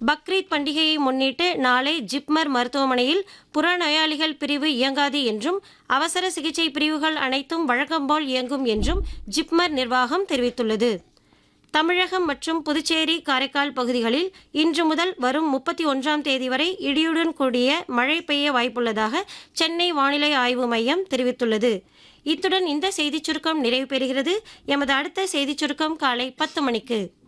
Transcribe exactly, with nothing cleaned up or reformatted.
பக்ரீத் பண்டிகையை முன்னிட்டு நாளை ஜிப்மர் மருத்துவமனையில் புறநோயாளிகள் பிரிவு இயங்காது என்றும் அவசர சிகிச்சை பிரிவுகள் அனைத்தும் வழக்கம்போல் இயங்கும் என்றும் ஜிப்மர் நிர்வாகம் தெரிவித்துள்ளது. தமிழகம் மற்றும் புதுச்சேரி, காரைக்கால் பகுதிகளில் இன்று முதல் வரும் முப்பத்தி ஒன்றாம் தேதி வரை இடியுடன் கூடிய மழை பெய்ய வாய்ப்புள்ளதாக சென்னை வானிலை ஆய்வு மையம் தெரிவித்துள்ளது. இத்துடன் இந்த செய்திச் சுருக்கம் நிறைவு பெறுகிறது. எமது அடுத்த செய்திச் சுருக்கம் காலை பத்து மணிக்கு.